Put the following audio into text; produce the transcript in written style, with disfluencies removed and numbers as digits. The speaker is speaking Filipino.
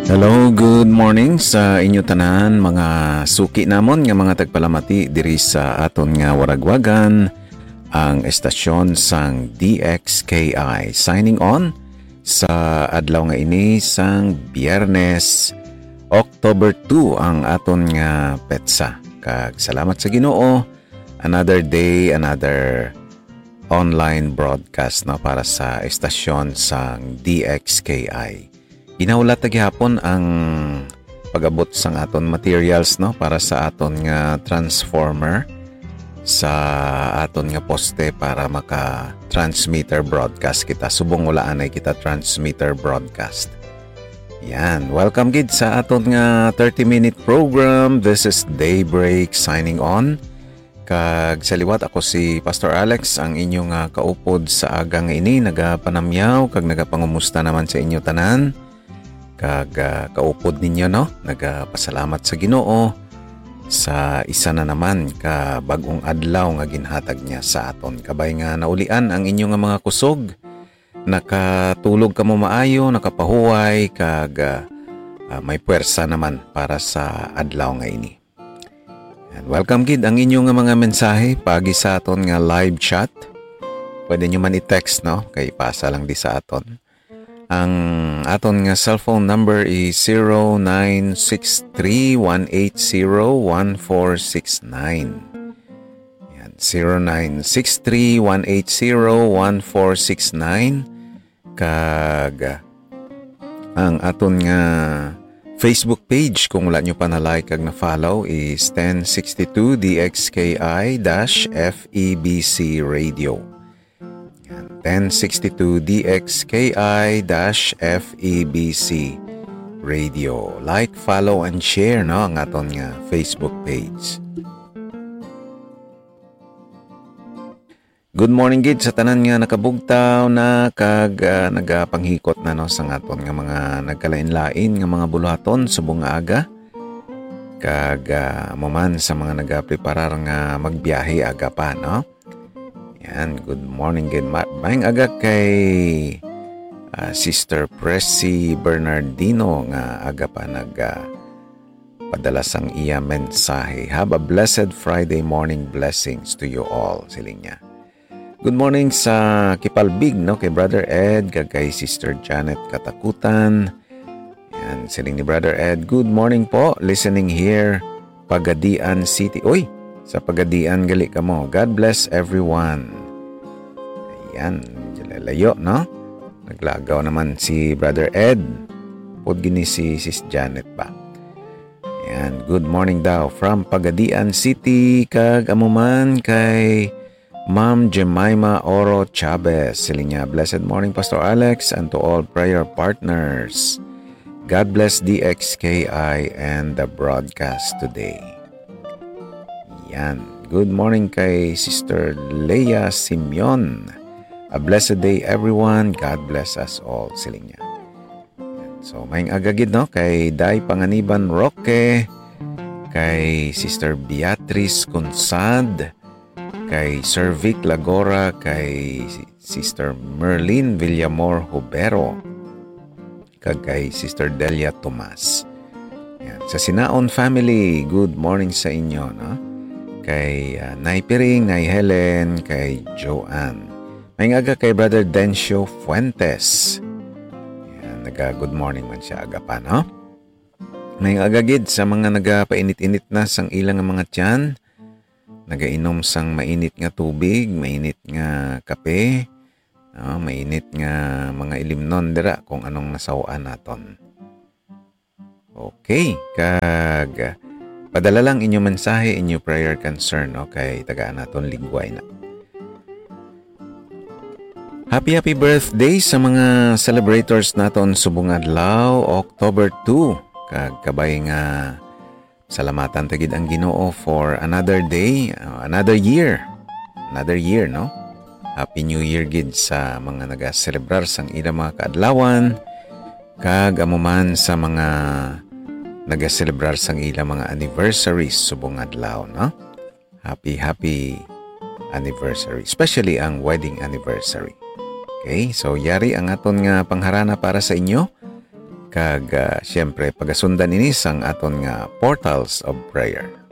Hello, good morning sa inyo tanan mga suki namon nga mga tagpalamati diri sa aton nga waragwagan ang estasyon sang DXKI. Signing on sa adlaw nga ini sang Biyernes, October 2 ang aton nga petsa. Kag salamat sa Ginoo, another day, another online broadcast na para sa estasyon sang DXKI. Ginaulat na gihapon ang pag-abot sang aton materials para sa aton nga transformer sa aton nga poste para maka-transmitter broadcast kita. Subong walaan ay kita transmitter broadcast. Yan. Welcome gid sa aton nga 30-minute program. This is Daybreak signing on. Kag sa liwat ako si Pastor Alex, ang inyong kaupod sa agang ini. Nagapanamyaw kag nagapangumusta naman sa inyo tanan. Kag kaupod ninyo nagapasalamat sa Ginoo sa isa na naman ka bagong adlaw nga ginhatag niya sa aton. Kabay nga naulian ang inyong nga mga kusog, nakatulog ka mo maayo, nakapahuway kag may puwersa naman para sa adlaw nga ini. And welcome gid ang inyong nga mga mensahe pagi sa aton nga live chat. Pwede nyo man i-text kay ipasa lang di sa aton. Ang aton nga cellphone number is 0963-180-1469. Yan, 0963-180-1469. Kag ang aton nga Facebook page, kung wala nyo pa na-like kag na-follow, is 1062 DXKI-FEBC Radio. 1062 DXKI-FEBC Radio. Like, follow, and share ang aton nga Facebook page. Good morning gid sa tanan nga nakabugtaw na kag nagapanghikot na sa aton nga mga nagkalain-lain nga mga buluhaton subong nga aga. Kag maman sa mga nagapreparar nga magbiyahe aga pa Yan, good morning gid. Maayong aga kay Sister Pressy Bernardino nga aga pa padala sang iya mensahe. Have a blessed Friday morning, blessings to you all, siling niya. Good morning sa Kipalbig kay Brother Ed, kay Sister Janet Katakutan. Yan, siling ni Brother Ed. Good morning po, listening here, Pagadian City. Uy! Sa Pagadian gali ka mo. God bless everyone. Ayan, layo Naglagaw naman si Brother Ed. Pud gini si Sis Janet ba. Ayan, good morning daw from Pagadian City. Kag amuman kay Ma'am Jemima Oro Chavez. Siling niya, blessed morning Pastor Alex and to all prayer partners. God bless DXKI and the broadcast today. Yan. Good morning kay Sister Leia Simeon. A blessed day everyone. God bless us all. Siling niya. Yan. So, maing agagid kay Day Panganiban Roque, kay Sister Beatrice Consad, kay Sir Vic Lagora, kay Sister Merlin Villamor Hubero, kay Sister Delia Tomas. Yan. Sa Sinaon family, good morning sa inyo kay Nay Piring, Nay Helen, kay Joanne. May aga kay Brother Dencio Fuentes. Yan, good morning man siya aga pa May agagid sa mga nagapainit-init na sang ilang mga tiyan. Nagainom sang mainit nga tubig, mainit nga kape, mainit nga mga ilimnon dira kung anong nasawaan naton. Okay, kag padala lang inyo mensahe, inyo prayer concern kay tagaan naton ligway na. Happy birthday sa mga celebrators naton subong adlaw, October 2. Kag kabay nga salamatan tagid ang Ginoo for another day, another year. Happy New Year gid sa mga naga-celebrar sang ilang mga kaadlawan. Kag amuman sa mga naga-celebrar sang ilang mga anniversaries subong adlaw Happy anniversary, especially ang wedding anniversary. Okay, so yari ang aton nga pangharana para sa inyo. Kag siyempre pagasundan inis ang aton nga portals of prayer.